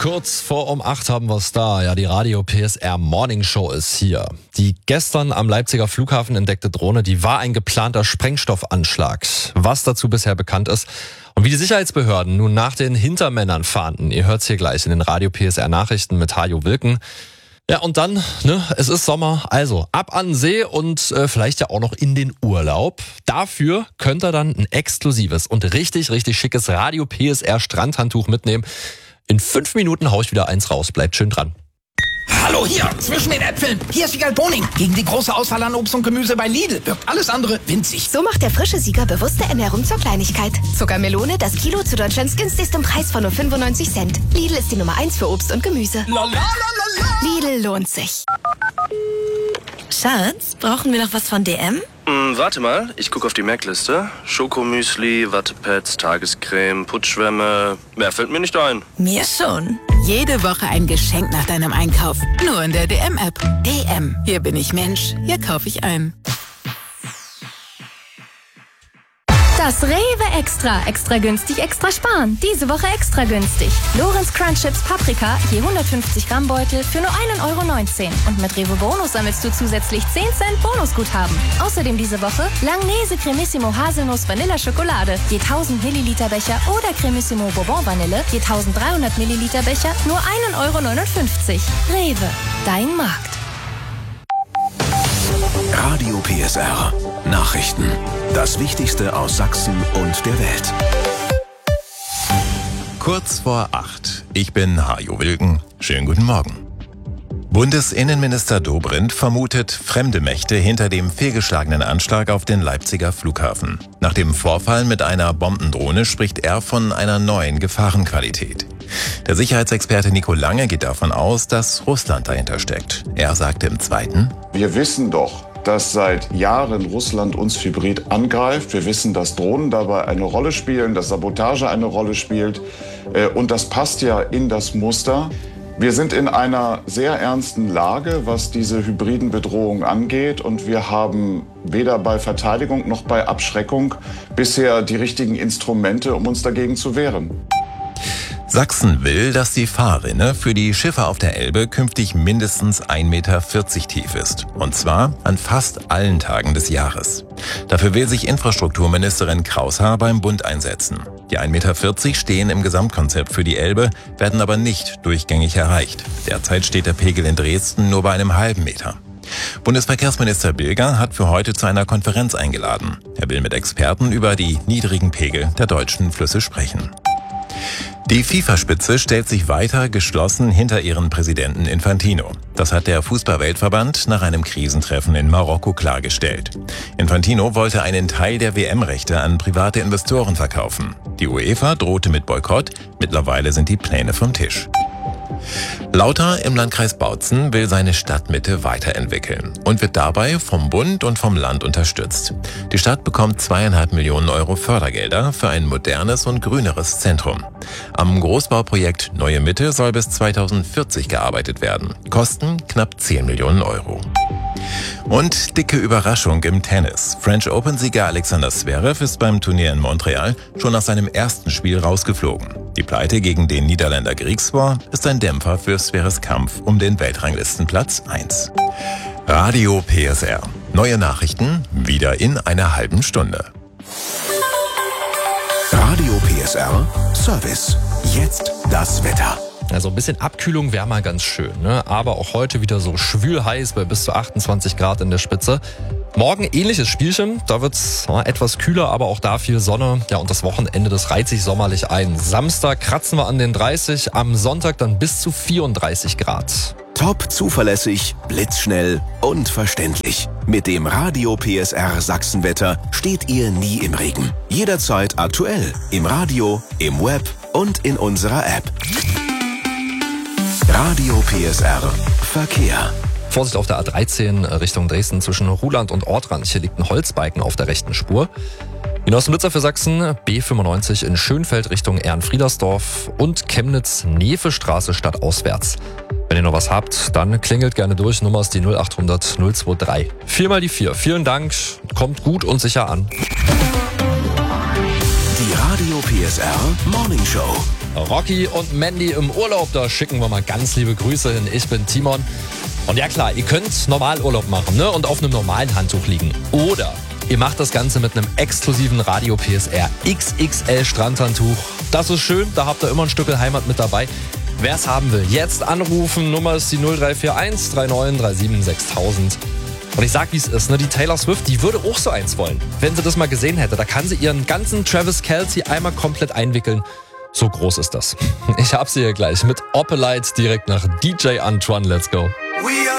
Kurz vor um 8 haben wir es da. Ja, die Radio PSR Morning Show ist hier. Die gestern am Leipziger Flughafen entdeckte Drohne, die war ein geplanter Sprengstoffanschlag. Was dazu bisher bekannt ist und wie die Sicherheitsbehörden nun nach den Hintermännern fahnden, ihr hört's hier gleich in den Radio PSR Nachrichten mit Hajo Wilken. Ja, und dann, es ist Sommer, also ab an den See und vielleicht ja auch noch in den Urlaub. Dafür könnt ihr dann ein exklusives und richtig schickes Radio PSR Strandhandtuch mitnehmen. In 5 Minuten hau ich wieder eins raus. Bleibt schön dran. Hallo hier, zwischen den Äpfeln. Hier ist Siegal Boning. Gegen die große Auswahl an Obst und Gemüse bei Lidl wirkt alles andere winzig. So macht der frische Sieger bewusste Ernährung zur Kleinigkeit. Zuckermelone, das Kilo zu Deutschlands günstigstem Preis von nur 95 Cent. Lidl ist die Nummer 1 für Obst und Gemüse. Lidl lohnt sich. Schatz, brauchen wir noch was von DM? Warte mal, ich gucke auf die Merkliste. Schokomüsli, Wattepads, Tagescreme, Putzschwämme. Mehr fällt mir nicht ein. Mir schon. Jede Woche ein Geschenk nach deinem Einkauf. Nur in der DM-App. DM. Hier bin ich Mensch. Hier kaufe ich ein. Das Rewe Extra. Extra günstig, extra sparen. Diese Woche extra günstig. Lorenz Crunch Chips Paprika, je 150 Gramm Beutel für nur 1,19 €. Und mit Rewe Bonus sammelst du zusätzlich 10 Cent Bonusguthaben. Außerdem diese Woche Langnese Cremissimo Haselnuss Vanilla Schokolade, je 1000 Milliliter Becher oder Cremissimo Bourbon Vanille, je 1300 Milliliter Becher, nur 1,59 €. Rewe, dein Markt. Radio PSR. Nachrichten. Das Wichtigste aus Sachsen und der Welt. Kurz vor 8. Ich bin Hajo Wilken. Schönen guten Morgen. Bundesinnenminister Dobrindt vermutet fremde Mächte hinter dem fehlgeschlagenen Anschlag auf den Leipziger Flughafen. Nach dem Vorfall mit einer Bombendrohne spricht er von einer neuen Gefahrenqualität. Der Sicherheitsexperte Nico Lange geht davon aus, dass Russland dahinter steckt. Er sagte im Zweiten: Wir wissen doch, dass seit Jahren Russland uns hybrid angreift. Wir wissen, dass Drohnen dabei eine Rolle spielen, dass Sabotage eine Rolle spielt. Und das passt ja in das Muster. Wir sind in einer sehr ernsten Lage, was diese hybriden Bedrohungen angeht. Und wir haben weder bei Verteidigung noch bei Abschreckung bisher die richtigen Instrumente, um uns dagegen zu wehren. Sachsen will, dass die Fahrrinne für die Schiffe auf der Elbe künftig mindestens 1,40 Meter tief ist. Und zwar an fast allen Tagen des Jahres. Dafür will sich Infrastrukturministerin Kraushaar beim Bund einsetzen. Die 1,40 Meter stehen im Gesamtkonzept für die Elbe, werden aber nicht durchgängig erreicht. Derzeit steht der Pegel in Dresden nur bei einem halben Meter. Bundesverkehrsminister Bilger hat für heute zu einer Konferenz eingeladen. Er will mit Experten über die niedrigen Pegel der deutschen Flüsse sprechen. Die FIFA-Spitze stellt sich weiter geschlossen hinter ihren Präsidenten Infantino. Das hat der Fußball-Weltverband nach einem Krisentreffen in Marokko klargestellt. Infantino wollte einen Teil der WM-Rechte an private Investoren verkaufen. Die UEFA drohte mit Boykott. Mittlerweile sind die Pläne vom Tisch. Lauter im Landkreis Bautzen will seine Stadtmitte weiterentwickeln und wird dabei vom Bund und vom Land unterstützt. Die Stadt bekommt 2,5 Millionen € Fördergelder für ein modernes und grüneres Zentrum. Am Großbauprojekt Neue Mitte soll bis 2040 gearbeitet werden. Kosten knapp 10 Millionen €. Und dicke Überraschung im Tennis. French Open-Sieger Alexander Zverev ist beim Turnier in Montreal schon nach seinem ersten Spiel rausgeflogen. Die Pleite gegen den Niederländer Griekspoor ist ein Dämpfer für Zverevs Kampf um den Weltranglistenplatz 1. Radio PSR. Neue Nachrichten wieder in einer halben Stunde. Radio PSR Service. Jetzt das Wetter. Also ein bisschen Abkühlung wäre mal ganz schön, ne? Aber auch heute wieder so schwülheiß bei bis zu 28 Grad in der Spitze. Morgen ähnliches Spielchen, da wird's etwas kühler, aber auch da viel Sonne. Ja, und das Wochenende, das reiht sich sommerlich ein. Samstag kratzen wir an den 30, am Sonntag dann bis zu 34 Grad. Top zuverlässig, blitzschnell und verständlich. Mit dem Radio PSR Sachsenwetter steht ihr nie im Regen. Jederzeit aktuell, im Radio, im Web und in unserer App. Radio PSR Verkehr. Vorsicht auf der A13 Richtung Dresden zwischen Ruhland und Ortrand. Hier liegt ein Holzbalken auf der rechten Spur. Genossen-Blitzer für Sachsen, B95 in Schönfeld Richtung Ehrenfriedersdorf und Chemnitz-Nefe-Straße stadtauswärts. Wenn ihr noch was habt, dann klingelt gerne durch. Nummer ist die 0800 023. 4 mal die 4. Vielen Dank, kommt gut und sicher an. Die Radio PSR Morning Show. Rocky und Mandy im Urlaub, da schicken wir mal ganz liebe Grüße hin. Ich bin Timon. Und ja klar, ihr könnt normal Urlaub machen, ne? Und auf einem normalen Handtuch liegen. Oder ihr macht das Ganze mit einem exklusiven Radio PSR XXL Strandhandtuch. Das ist schön, da habt ihr immer ein Stück Heimat mit dabei. Wer es haben will, jetzt anrufen. Nummer ist die 0341 3937 6000. Und ich sag, wie es ist, ne? Die Taylor Swift, die würde auch so eins wollen. Wenn sie das mal gesehen hätte, da kann sie ihren ganzen Travis Kelce einmal komplett einwickeln. So groß ist das. Ich hab sie hier gleich mit Opelite direkt nach DJ Antoine. Let's go. We are